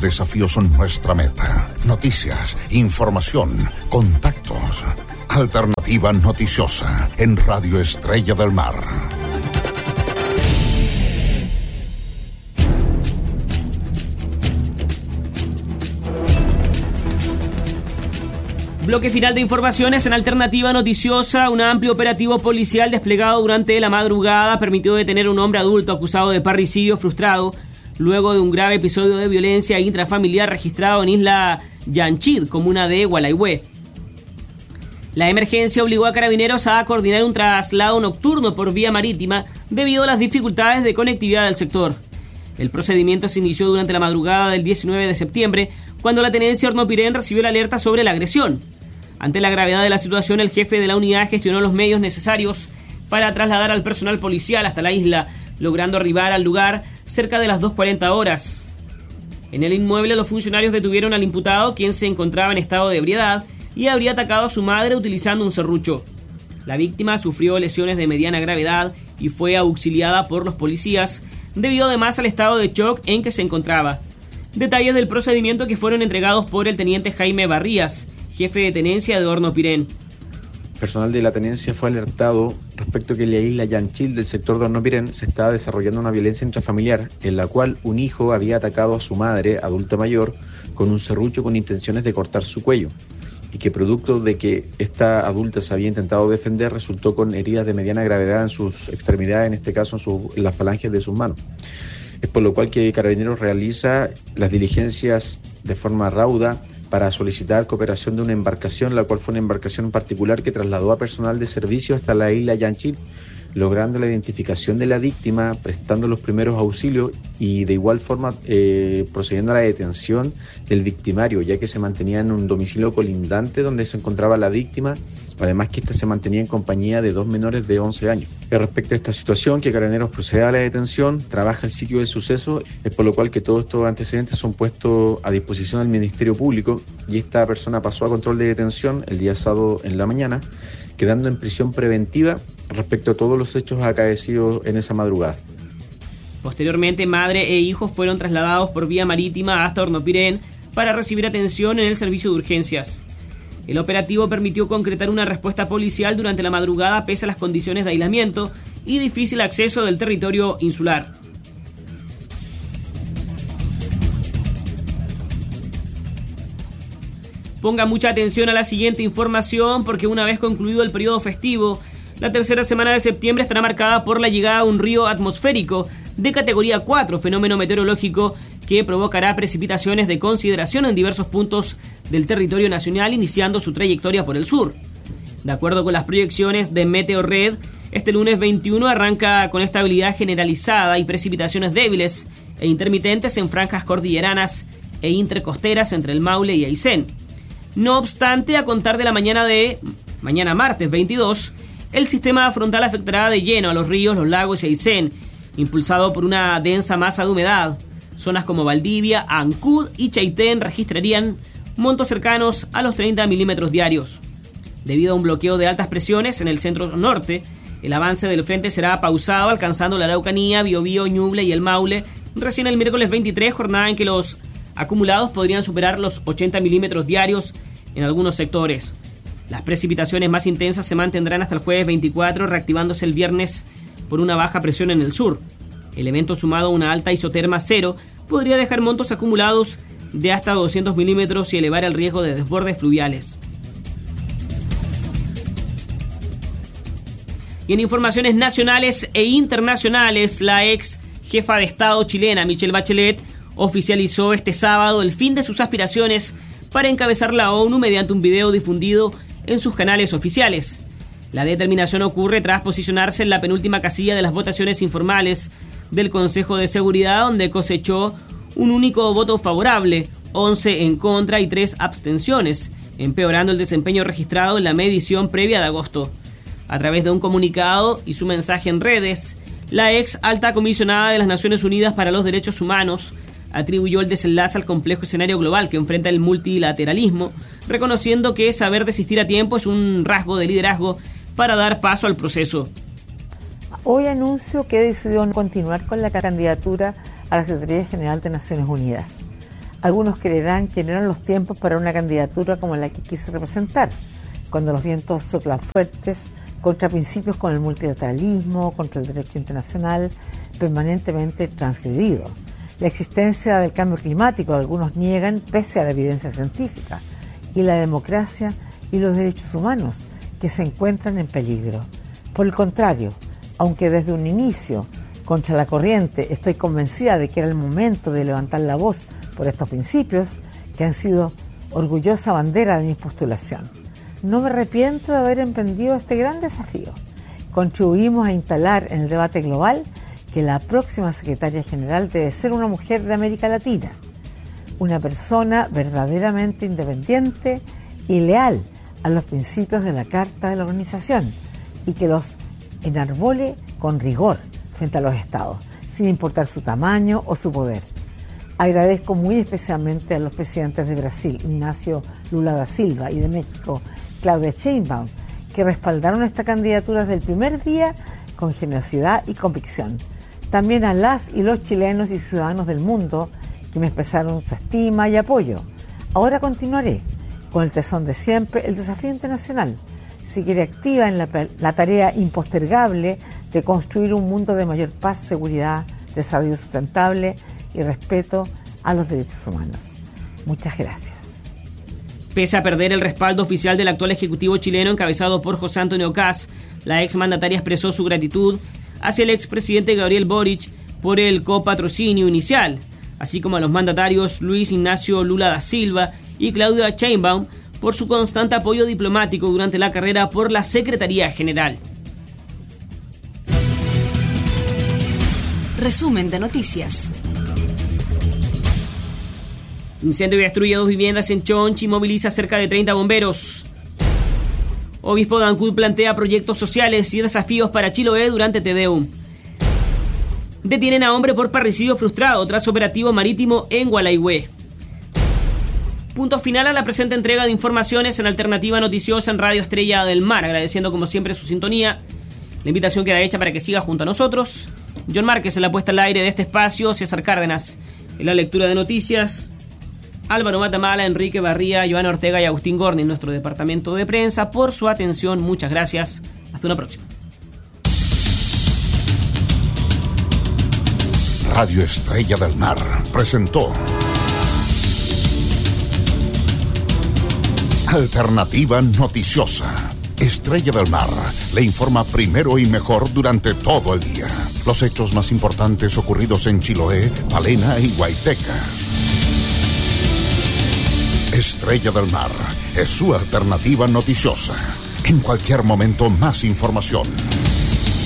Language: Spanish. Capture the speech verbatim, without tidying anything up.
desafíos son nuestra meta. Noticias, información, contactos. Alternativa Noticiosa en Radio Estrella del Mar. Bloque final de informaciones en Alternativa Noticiosa. Un amplio operativo policial desplegado durante la madrugada permitió detener a un hombre adulto acusado de parricidio frustrado luego de un grave episodio de violencia intrafamiliar registrado en Isla Llanchid, comuna de Gualeguay. La emergencia obligó a carabineros a coordinar un traslado nocturno por vía marítima debido a las dificultades de conectividad del sector. El procedimiento se inició durante la madrugada del diecinueve de septiembre, cuando la tenencia Hornopirén recibió la alerta sobre la agresión. Ante la gravedad de la situación, el jefe de la unidad gestionó los medios necesarios para trasladar al personal policial hasta la isla, logrando arribar al lugar cerca de las dos cuarenta horas. En el inmueble, los funcionarios detuvieron al imputado, quien se encontraba en estado de ebriedad y habría atacado a su madre utilizando un serrucho. La víctima sufrió lesiones de mediana gravedad y fue auxiliada por los policías, debido además al estado de shock en que se encontraba. Detalles del procedimiento que fueron entregados por el teniente Jaime Barrías, jefe de tenencia de Hornopirén. Personal de la tenencia fue alertado respecto a que en la isla Llanchid del sector de Hornopirén se estaba desarrollando una violencia intrafamiliar en la cual un hijo había atacado a su madre, adulta mayor, con un serrucho con intenciones de cortar su cuello, y que producto de que esta adulta se había intentado defender resultó con heridas de mediana gravedad en sus extremidades, en este caso en, su, en las falanges de sus manos. Es por lo cual que Carabineros realiza las diligencias de forma rauda para solicitar cooperación de una embarcación, la cual fue una embarcación particular que trasladó a personal de servicio hasta la isla Llanchid, logrando la identificación de la víctima, prestando los primeros auxilios y de igual forma eh, procediendo a la detención del victimario, ya que se mantenía en un domicilio colindante donde se encontraba la víctima, además que ésta se mantenía en compañía de dos menores de once años. Respecto a esta situación, que Carabineros proceda a la detención, trabaja el sitio del suceso, es por lo cual que todos estos antecedentes son puestos a disposición del Ministerio Público y esta persona pasó a control de detención el día sábado en la mañana, quedando en prisión preventiva respecto a todos los hechos acaecidos en esa madrugada. Posteriormente, madre e hijos fueron trasladados por vía marítima hasta Hornopirén para recibir atención en el servicio de urgencias. El operativo permitió concretar una respuesta policial durante la madrugada pese a las condiciones de aislamiento y difícil acceso del territorio insular. Ponga mucha atención a la siguiente información, porque una vez concluido el periodo festivo, la tercera semana de septiembre estará marcada por la llegada de un río atmosférico de categoría cuatro, fenómeno meteorológico que provocará precipitaciones de consideración en diversos puntos del territorio nacional, iniciando su trayectoria por el sur. De acuerdo con las proyecciones de Meteorred, este lunes veintiuno arranca con estabilidad generalizada y precipitaciones débiles e intermitentes en franjas cordilleranas e intercosteras entre el Maule y Aysén. No obstante, a contar de la mañana de mañana martes veintidós, el sistema frontal afectará de lleno a los ríos, los lagos y Aysén, impulsado por una densa masa de humedad. Zonas como Valdivia, Ancud y Chaitén registrarían montos cercanos a los treinta milímetros diarios. Debido a un bloqueo de altas presiones en el centro norte, el avance del frente será pausado, alcanzando la Araucanía, Biobío, Ñuble y el Maule recién el miércoles veintitrés, jornada en que los acumulados podrían superar los ochenta milímetros diarios en algunos sectores. Las precipitaciones más intensas se mantendrán hasta el jueves veinticuatro, reactivándose el viernes por una baja presión en el sur. El evento, sumado a una alta isoterma cero, podría dejar montos acumulados de hasta doscientos milímetros y elevar el riesgo de desbordes fluviales. Y en informaciones nacionales e internacionales, la ex jefa de Estado chilena, Michelle Bachelet, oficializó este sábado el fin de sus aspiraciones para encabezar la ONU mediante un video difundido en sus canales oficiales. La determinación ocurre tras posicionarse en la penúltima casilla de las votaciones informales del Consejo de Seguridad, donde cosechó un único voto favorable, once en contra y tres abstenciones, empeorando el desempeño registrado en la medición previa de agosto. A través de un comunicado y su mensaje en redes, la ex alta comisionada de las Naciones Unidas para los Derechos Humanos atribuyó el desenlace al complejo escenario global que enfrenta el multilateralismo, reconociendo que saber desistir a tiempo es un rasgo de liderazgo para dar paso al proceso. Hoy anuncio que he decidido continuar con la candidatura a la Secretaría General de Naciones Unidas. Algunos creerán que no eran los tiempos para una candidatura como la que quise representar, cuando los vientos soplan fuertes contra principios como el multilateralismo, contra el derecho internacional permanentemente transgredido. La existencia del cambio climático algunos niegan pese a la evidencia científica, y la democracia y los derechos humanos que se encuentran en peligro. Por el contrario, aunque desde un inicio contra la corriente estoy convencida de que era el momento de levantar la voz por estos principios, que han sido orgullosa bandera de mi postulación. No me arrepiento de haber emprendido este gran desafío. Contribuimos a instalar en el debate global que la próxima secretaria general debe ser una mujer de América Latina, una persona verdaderamente independiente y leal a los principios de la Carta de la Organización y que los enarbole con rigor frente a los estados, sin importar su tamaño o su poder. Agradezco muy especialmente a los presidentes de Brasil, Ignacio Lula da Silva, y de México, Claudia Sheinbaum, que respaldaron esta candidatura desde el primer día con generosidad y convicción. También a las y los chilenos y ciudadanos del mundo que me expresaron su estima y apoyo. Ahora continuaré con el tesón de siempre, el desafío internacional. Seguiré activa en la, la tarea impostergable de construir un mundo de mayor paz, seguridad, desarrollo sustentable y respeto a los derechos humanos. Muchas gracias. Pese a perder el respaldo oficial del actual Ejecutivo chileno encabezado por José Antonio Kast, la exmandataria expresó su gratitud hacia el expresidente Gabriel Boric por el copatrocinio inicial, así como a los mandatarios Luis Ignacio Lula da Silva y Claudia Sheinbaum por su constante apoyo diplomático durante la carrera por la Secretaría General. Resumen de noticias. Incendio destruye dos viviendas en Chonchi y moviliza cerca de treinta bomberos. Obispo de Ancud plantea proyectos sociales y desafíos para Chiloé durante Te Deum. Detienen a hombre por parricidio frustrado tras operativo marítimo en Gualaihue. Punto final a la presente entrega de informaciones en Alternativa Noticiosa en Radio Estrella del Mar, agradeciendo como siempre su sintonía. La invitación queda hecha para que siga junto a nosotros. John Márquez en la puesta al aire de este espacio, César Cárdenas en la lectura de noticias, Álvaro Matamala, Enrique Barría, Joana Ortega y Agustín Gorni en nuestro departamento de prensa por su atención. Muchas gracias. Hasta una próxima. Radio Estrella del Mar presentó Alternativa Noticiosa. Estrella del Mar le informa primero y mejor durante todo el día. Los hechos más importantes ocurridos en Chiloé, Palena y Guaitecas. Estrella del Mar es su alternativa noticiosa. En cualquier momento, más información.